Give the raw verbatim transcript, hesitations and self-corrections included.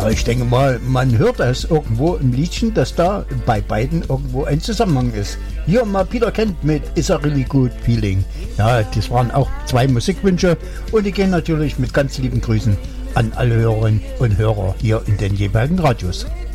Ja, ich denke mal, man hört es irgendwo im Liedchen, dass da bei beiden irgendwo ein Zusammenhang ist. Hier mal Peter Kent mit Is a Really Good Feeling. Ja, das waren auch zwei Musikwünsche und die gehen natürlich mit ganz lieben Grüßen an alle Hörerinnen und Hörer hier in den jeweiligen Radios.